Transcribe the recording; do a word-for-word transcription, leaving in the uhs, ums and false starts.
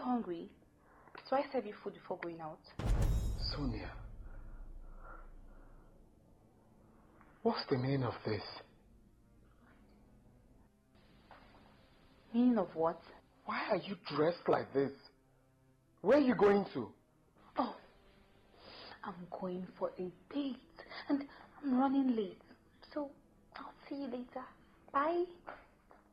hungry? So I serve you food before going out? Sonia, what's the meaning of this? Meaning of what? Why are you dressed like this? Where are you going to? Oh, I'm going for a date and I'm running late. So I'll see you later. Bye.